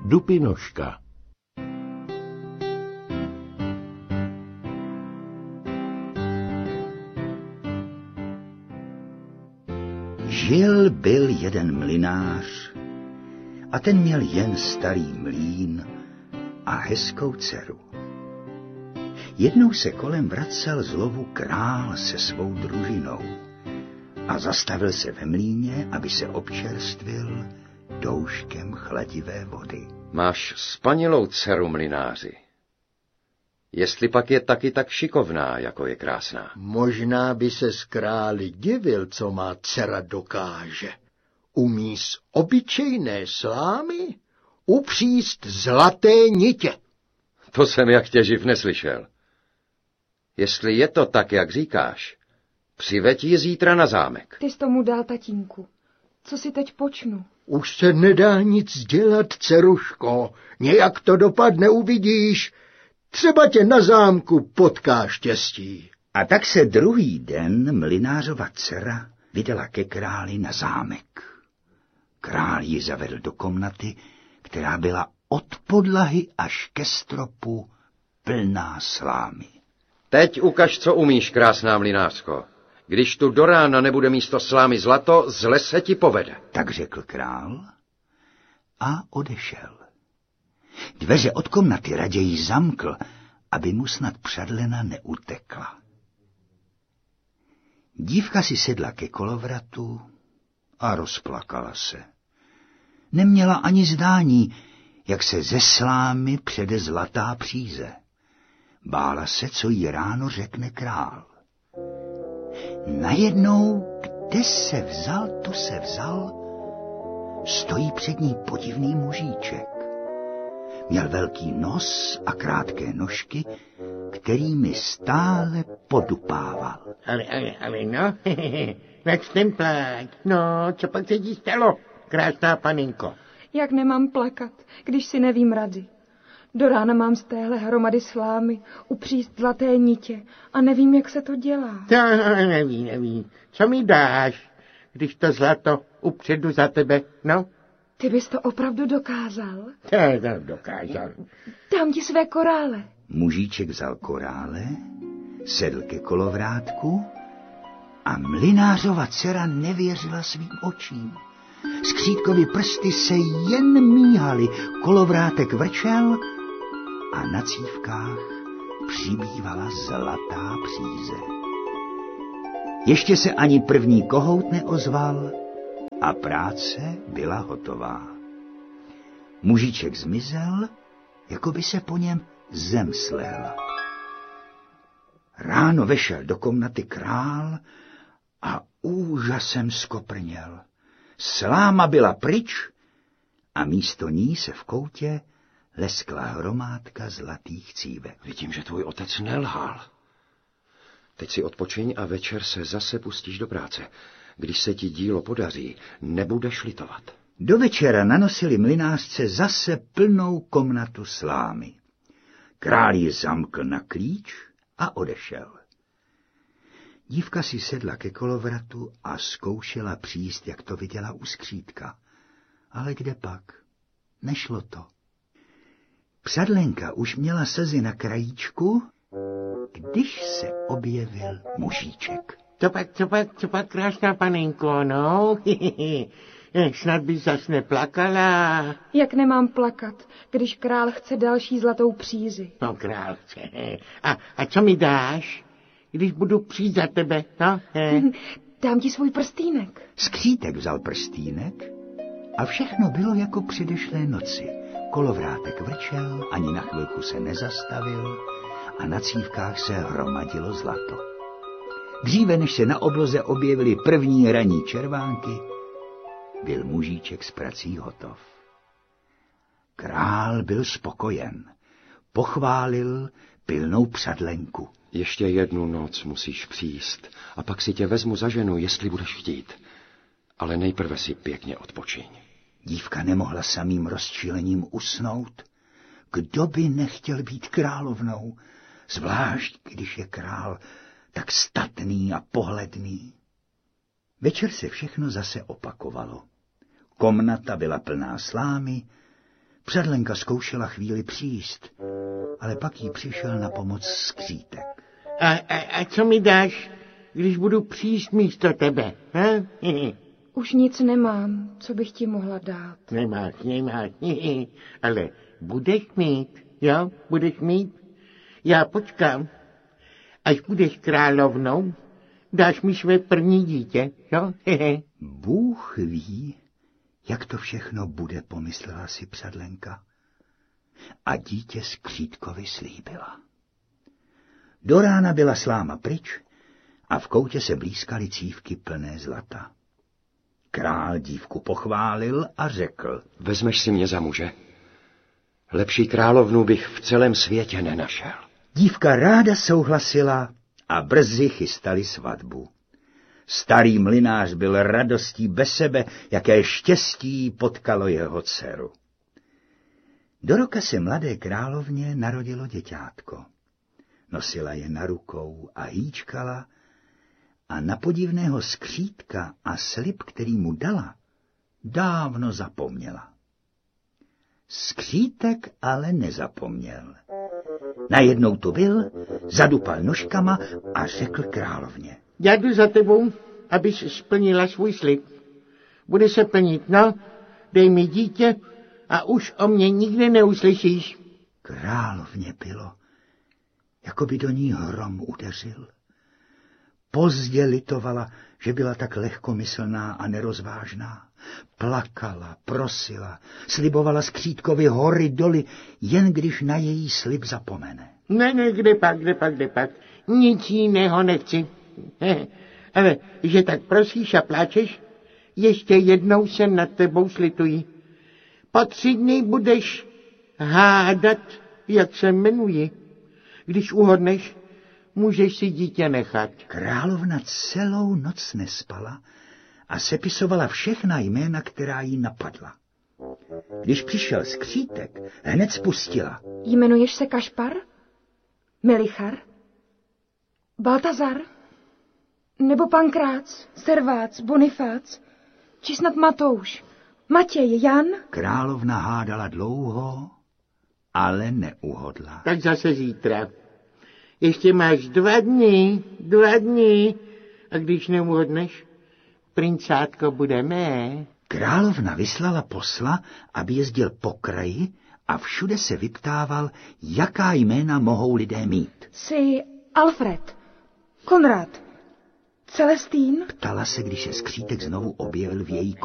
Dupinoška. Byl jeden mlynář a ten měl jen starý mlýn a hezkou dceru. Jednou se kolem vracel z lovu král se svou družinou a zastavil se ve mlýně, aby se občerstvil douškem chladivé vody. Máš spanilou dceru, mlynáři. Jestli pak je taky tak šikovná, jako je krásná. Možná by se z králi divil, co má dcera dokáže. Umí z obyčejné slámy upříst zlaté nitě. To jsem jak těživ neslyšel. Jestli je to tak, jak říkáš, přiveď ji zítra na zámek. Ty jsi tomu dal, tatínku. Co si teď počnu? Už se nedá nic dělat, dceruško. Nějak to dopadne, uvidíš. Třeba tě na zámku potká štěstí. A tak se druhý den mlynářova dcera vydala ke králi na zámek. Král ji zavedl do komnaty, která byla od podlahy až ke stropu plná slámy. Teď ukaž, co umíš, krásná mlynářko. Když tu do rána nebude místo slámy zlato, zle se ti povede. Tak řekl král a odešel. Dveře od komnaty raději zamkl, aby mu snad přadlena neutekla. Dívka si sedla ke kolovratu a rozplakala se. Neměla ani zdání, jak se ze slámy přede zlatá příze. Bála se, co jí ráno řekne král. Najednou, kde se vzal, tu se vzal, stojí před ní podivný mužíček. Měl velký nos a krátké nožky, kterými stále podupával. Ale no, nač ten pláč. No, co pak se ti stalo, krásná paninko? Jak nemám plakat, když si nevím rady. Do rána mám z téhle hromady slámy upříst zlaté nitě a nevím, jak se to dělá. Neví. Co mi dáš, když to zlato upředu za tebe, no? Ty bys to opravdu dokázal? To dokázal. Dám ti své korále. Mužíček vzal korále, sedl ke kolovrátku a mlynářova dcera nevěřila svým očím. Skřítkovy prsty se jen míhaly, kolovrátek vrčel a na cívkách přibývala zlatá příze. Ještě se ani první kohout neozval a práce byla hotová. Mužíček zmizel, jako by se po něm zem slehla. Ráno vešel do komnaty král a úžasem skoprněl. Sláma byla pryč a místo ní se v koutě leskla hromádka zlatých cívek. Vidím, že tvůj otec nelhal. Teď si odpočiň a večer se zase pustíš do práce. Když se ti dílo podaří, nebudeš litovat. Do večera nanosili mlynářce zase plnou komnatu slámy. Král ji zamkl na klíč a odešel. Dívka si sedla ke kolovratu a zkoušela příst, jak to viděla u skřítka. Ale kde pak? Nešlo to. Přadlenka už měla slzy na krajíčku, když se objevil mužíček. Co pak, krásná paninko, no? Snad by zas neplakala. Jak nemám plakat, když král chce další zlatou přízi? No, král chce. A co mi dáš, když budu přijít za tebe, no? Dám ti svůj prstýnek. Skřítek vzal prstýnek a všechno bylo jako předešlé noci. Kolovrátek vrčel, ani na chvilku se nezastavil a na cívkách se hromadilo zlato. Dříve, než se na obloze objevily první ranní červánky, byl mužíček s prací hotov. Král byl spokojen. Pochválil pilnou přadlenku. Ještě jednu noc musíš přijít a pak si tě vezmu za ženu, jestli budeš chtít. Ale nejprve si pěkně odpočiň. Dívka nemohla samým rozčilením usnout. Kdo by nechtěl být královnou, zvlášť když je král tak statný a pohledný. Večer se všechno zase opakovalo. Komnata byla plná slámy, Předlenka zkoušela chvíli přijíst, ale pak jí přišel na pomoc skřítek. A co mi dáš, když budu přijít místo tebe? Už nic nemám, co bych ti mohla dát. Nemáš, ale budeš mít, jo, budeš mít. Já počkám, až budeš královnou, dáš mi své první dítě, jo? Bůh ví, jak to všechno bude, pomyslela si Předlenka. A dítě skřítkovi slíbila. Do rána byla sláma pryč a v koutě se blýskaly cívky plné zlata. Král dívku pochválil a řekl: Vezmeš si mě za muže? Lepší královnu bych v celém světě nenašel. Dívka ráda souhlasila a brzy chystali svatbu. Starý mlynář byl radostí bez sebe, jaké štěstí potkalo jeho dceru. Do roka se mladé královně narodilo děťátko. Nosila je na rukou a hýčkala a na podivného skřítka a slib, který mu dala, dávno zapomněla. Skřítek ale nezapomněl. Najednou tu byl, zadupal nožkama a řekl královně: Já jdu za tebou, abys splnila svůj slib. Bude se plnit, no, dej mi dítě a už o mě nikdy neuslyšíš. Královně bylo, jako by do ní hrom udeřil. Pozdě litovala, že byla tak lehkomyslná a nerozvážná. Plakala, prosila, slibovala skřítkovi hory doly, jen když na její slib zapomene. Ne, kde pak. Nic jiného nechci. Ale že tak prosíš a pláčeš, ještě jednou se nad tebou slituji. Po 3 dny budeš hádat, jak se jmenuji. Když uhodneš, můžeš si dítě nechat. Královna celou noc nespala a sepisovala všechna jména, která jí napadla. Když přišel skřítek, hned spustila. Jmenuješ se Kašpar? Melichar? Baltazar? Nebo Pankrác, Servác, Bonifác? Či snad Matouš, Matěj, Jan? Královna hádala dlouho, ale neuhodla. Tak zase zítra. Ještě máš 2 dny. A když neuhodneš, princátko bude mé. Královna vyslala posla, aby jezdil po kraji a všude se vyptával, jaká jména mohou lidé mít. Jsi Alfred, Konrad, Celestín? Ptala se, když se skřítek znovu objevil v její